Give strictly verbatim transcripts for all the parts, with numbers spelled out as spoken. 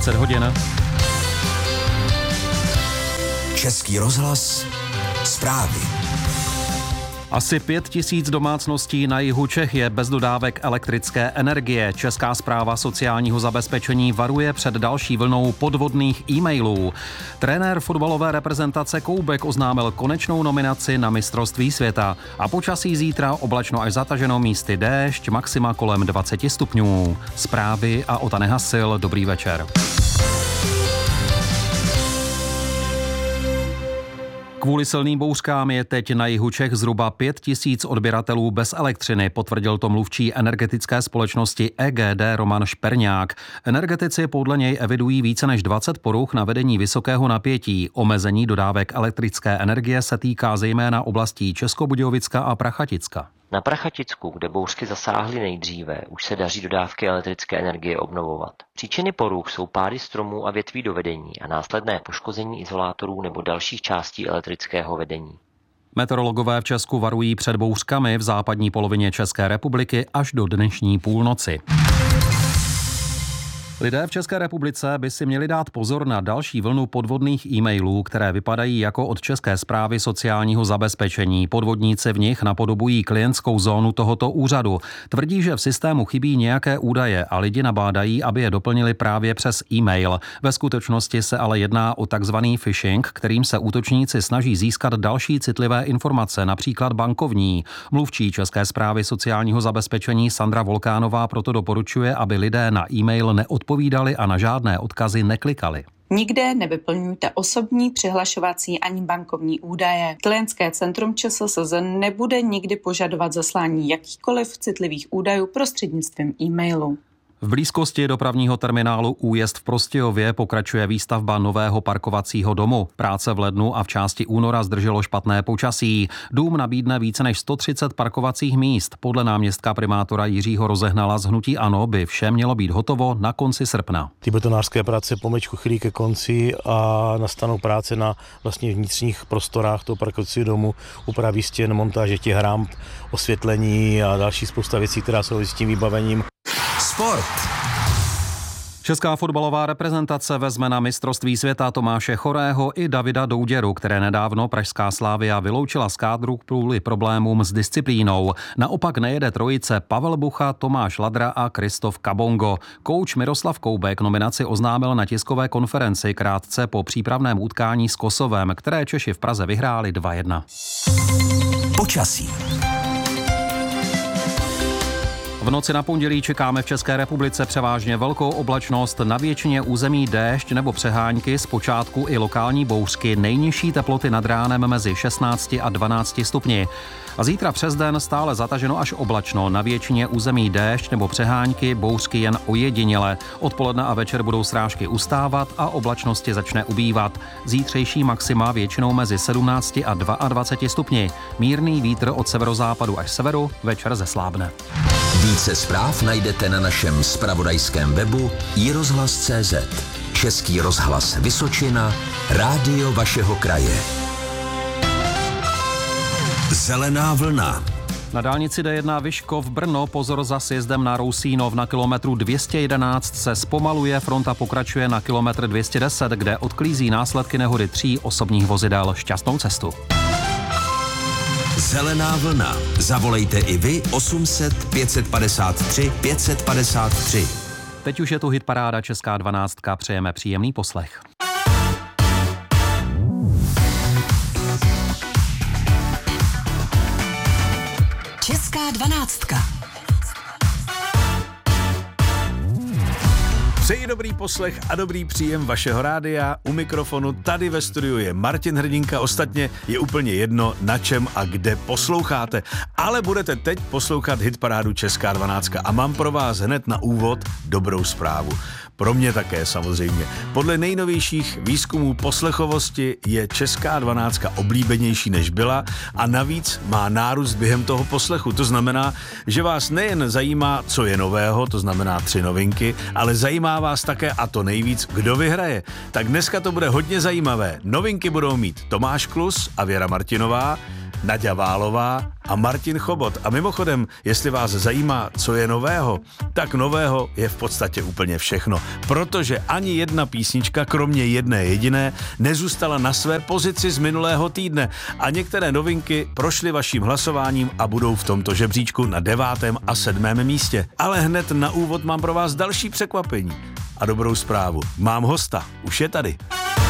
dvacet hodin. Český rozhlas, zprávy. Asi pět tisíc domácností na jihu Čech je bez dodávek elektrické energie. Česká správa sociálního zabezpečení varuje před další vlnou podvodných e-mailů. Trenér fotbalové reprezentace Koubek oznámil konečnou nominaci na mistrovství světa. A počasí zítra oblačno až zataženo, místy déšť, maxima kolem dvacet stupňů. Zprávy a Ota Nehasil, dobrý večer. Kvůli silným bouřkám je teď na jihu Čech zhruba pět tisíc odběratelů bez elektřiny, potvrdil to mluvčí energetické společnosti E G D Roman Šperňák. Energetici podle něj evidují více než dvacet poruch na vedení vysokého napětí. Omezení dodávek elektrické energie se týká zejména oblastí Českobudějovicka a Prachaticka. Na Prachaticku, kde bouřky zasáhly nejdříve, už se daří dodávky elektrické energie obnovovat. Příčiny poruch jsou pády stromů a větví do vedení a následné poškození izolátorů nebo dalších částí elektrického vedení. Meteorologové v Česku varují před bouřkami v západní polovině České republiky až do dnešní půlnoci. Lidé v České republice by si měli dát pozor na další vlnu podvodných e-mailů, které vypadají jako od České správy sociálního zabezpečení. Podvodníci v nich napodobují klientskou zónu tohoto úřadu. Tvrdí, že v systému chybí nějaké údaje a lidi nabádají, aby je doplnili právě přes e-mail. Ve skutečnosti se ale jedná o takzvaný phishing, kterým se útočníci snaží získat další citlivé informace, například bankovní. Mluvčí České správy sociálního zabezpečení Sandra Volkánová proto doporučuje, aby lidé na e-mail neodpovídali odpovídali a na žádné odkazy neklikali. Nikde nevyplňujte osobní, přihlašovací ani bankovní údaje. Klientské centrum ČSSZ nebude nikdy požadovat zaslání jakýchkoliv citlivých údajů prostřednictvím e-mailu. V blízkosti dopravního terminálu Újezd v Prostějově pokračuje výstavba nového parkovacího domu. Práce v lednu a v části února zdrželo špatné počasí. Dům nabídne více než sto třicet parkovacích míst. Podle náměstka primátora Jiřího Rozehnala z hnutí ANO by vše mělo být hotovo na konci srpna. Ty betonářské práce pomečku chylí ke konci a nastanou práce na vlastně vnitřních prostorách toho parkovacího domu, úpravy stěn, montáže těch ramp, osvětlení a další spousta věcí, která souvisí s tím vybavením. Sport. Česká fotbalová reprezentace vezme na mistrovství světa Tomáše Chorého i Davida Douděru, které nedávno pražská Slavia vyloučila z kádru kvůli problémům s disciplínou. Naopak nejede trojice Pavel Bucha, Tomáš Ladra a Kristof Kabongo. Kouč Miroslav Koubek nominaci oznámil na tiskové konferenci krátce po přípravném utkání s Kosovem, které Češi v Praze vyhráli dva jedna. Počasí. V noci na pondělí čekáme v České republice převážně velkou oblačnost, na většině území déšť nebo přehánky, zpočátku i lokální bouřky, nejnižší teploty nad ránem mezi šestnácti a dvanácti stupni. A zítra přes den stále zataženo až oblačno, na většině území déšť nebo přehánky, bouřky jen ojediněle. Odpoledne a večer budou srážky ustávat a oblačnosti začne ubývat. Zítřejší maxima většinou mezi sedmnácti a dvaceti dvěma stupni. Mírný vítr od severozápadu až severu, večer zeslábne. Více zpráv najdete na našem zpravodajském webu i rozhlas tečka cé zet. Český rozhlas Vysočina, rádio vašeho kraje. Zelená vlna. Na dálnici D jedna Vyškov Brno pozor za sjezdem na Rousínov na kilometru dvě stě jedenáct se zpomaluje, fronta pokračuje na kilometr dvě stě deset, kde odklízí následky nehody tří osobních vozidel. Šťastnou cestu. Zelená vlna. Zavolejte i vy osm set pět padesát tři pět padesát tři. Teď už je tu hitparáda Česká dvanáctka. Přejeme příjemný poslech. Česká dvanáctka. Přeji dobrý poslech a dobrý příjem vašeho rádia. U mikrofonu tady ve studiu je Martin Hrdinka. Ostatně je úplně jedno, na čem a kde posloucháte. Ale budete teď poslouchat hitparádu Česká dvanáctka a mám pro vás hned na úvod dobrou zprávu. Pro mě také samozřejmě. Podle nejnovějších výzkumů poslechovosti je Česká dvanáctka oblíbenější než byla a navíc má nárůst během toho poslechu. To znamená, že vás nejen zajímá, co je nového, to znamená tři novinky, ale zajímá vás také a to nejvíc, kdo vyhraje. Tak dneska to bude hodně zajímavé. Novinky budou mít Tomáš Klus a Věra Martinová, Naďa Válová a Martin Chobot. A mimochodem, jestli vás zajímá, co je nového, tak nového je v podstatě úplně všechno. Protože ani jedna písnička, kromě jedné jediné, nezůstala na své pozici z minulého týdne. A některé novinky prošly vaším hlasováním a budou v tomto žebříčku na devátém a sedmém místě. Ale hned na úvod mám pro vás další překvapení. A dobrou zprávu. Mám hosta. Už je tady.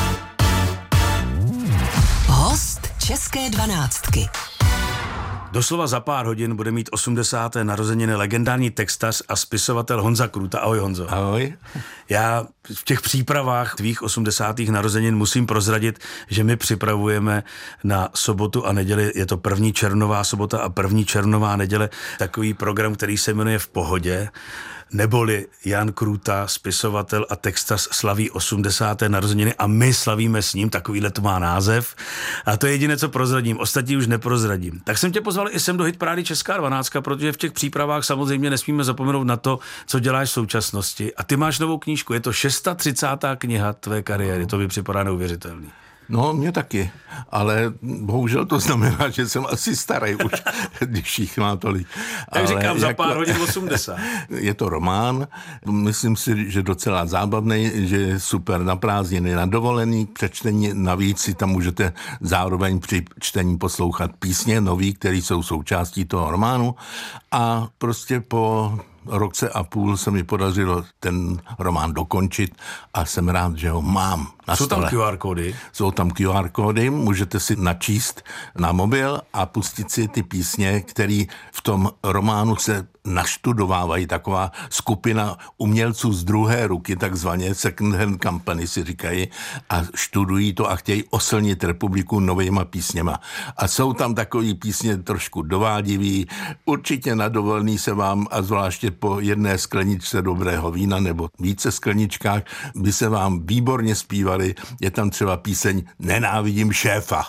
Host České dvanáctky. Doslova za pár hodin bude mít osmdesáté narozeniny legendární textař a spisovatel Honza Krůta. Ahoj, Honzo. Ahoj. Já v těch přípravách tvých osmdesátých narozenin musím prozradit, že my připravujeme na sobotu a neděli, je to první červnová sobota a první červnová neděle, takový program, který se jmenuje V pohodě, neboli Jan Krůta, spisovatel a textař, slaví osmdesáté narozeniny a my slavíme s ním, takovýhle to má název. A to je jediné, co prozradím, ostatní už neprozradím. Tak jsem tě pozval i sem do hitparády Česká dvanáctka, protože v těch přípravách samozřejmě nesmíme zapomenout na to, co děláš v současnosti. A ty máš novou knížku, je to třicátá šestá kniha tvé kariéry, to mi připadá neuvěřitelný. No, mě taky, ale bohužel to znamená, že jsem asi starý už, když jich má tolik. Tak ale říkám, za jako, pár hodin osmdesát. Je to román, myslím si, že docela zábavný, že je super na prázdniny, na dovolený, přečtení, navíc si tam můžete zároveň při čtení poslouchat písně nový, které jsou součástí toho románu a prostě po roce a půl se mi podařilo ten román dokončit a jsem rád, že ho mám na Jsou stole. tam Q R kódy? Jsou tam Q R kódy, můžete si načíst na mobil a pustit si ty písně, které v tom románu se naštudovávají. Taková skupina umělců z druhé ruky, takzvaně second hand company si říkají, a študují to a chtějí oslnit republiku novejma písněma. A jsou tam takový písně trošku dovádivý, určitě na dovolený se vám, a zvláště po jedné skleničce dobrého vína nebo více skleničkách, by se vám výborně zpívali. Je tam třeba píseň Nenávidím šéfa.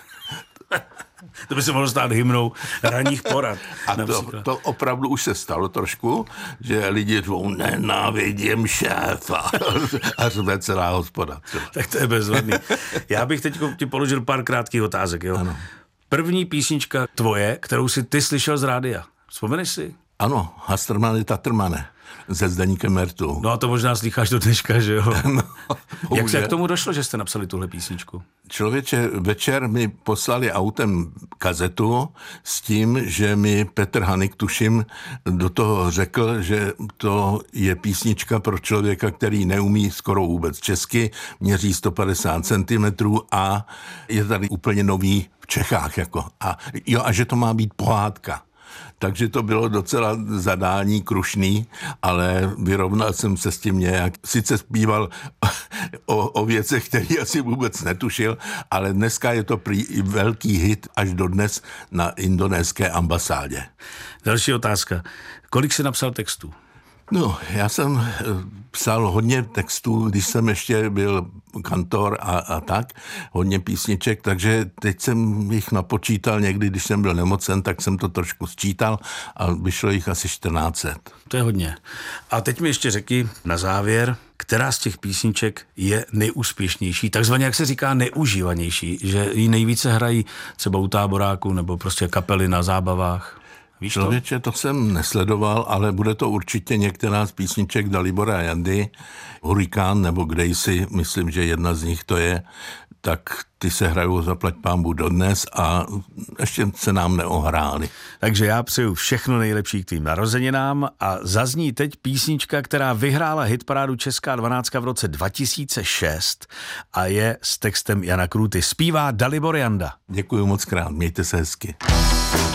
To by se mohlo stát hymnou ranních porad. A to, to opravdu už se stalo trošku, že lidi řvou nenávidím šéfa a řve celá hospoda. Třeba. Tak to je bezvadný. Já bych teď ti položil pár krátkých otázek. Jo? Ano. První písnička tvoje, kterou si ty slyšel z rádia. Vzpomeneš si? Ano, Hastrmane Tatrmane se Zdeníkem Mertou. No a to možná slycháš do dneška, že jo? No, jak se k tomu došlo, že jste napsali tuhle písničku? Člověče, večer mi poslali autem kazetu s tím, že mi Petr Hanik, tuším, do toho řekl, že to je písnička pro člověka, který neumí skoro vůbec česky, měří sto padesát centimetrů a je tady úplně nový v Čechách. Jako. A, jo, a že to má být pohádka. Takže to bylo docela zadání krušný, ale vyrovnal jsem se s tím nějak. Sice zpíval o, o věcech, které asi vůbec netušil, ale dneska je to prý velký hit až dodnes na indonéské ambasádě. Další otázka. Kolik jsi napsal textů? No, já jsem psal hodně textů, když jsem ještě byl kantor a, a tak, hodně písniček, takže teď jsem jich napočítal někdy, když jsem byl nemocen, tak jsem to trošku sčítal a vyšlo jich asi čtrnáct set. To je hodně. A teď mi ještě řekni na závěr, která z těch písniček je nejúspěšnější, takzvaně, jak se říká, neužívanější, že ji nejvíce hrají třeba u táboráku nebo prostě kapely na zábavách. Víš Člověče, to? to jsem nesledoval, ale bude to určitě některá z písniček Dalibora Jandy, Hurikán nebo Kdejsi, myslím, že jedna z nich to je, tak ty se hrajou zaplať pánbu dodnes a ještě se nám neohráli. Takže já přeju všechno nejlepší k tvým narozeninám a zazní teď písnička, která vyhrála hitparádu Česká dvanáctka v roce dva tisíce šest a je s textem Jana Krůty. Zpívá Dalibor Janda. Děkuji moc krát, mějte se hezky.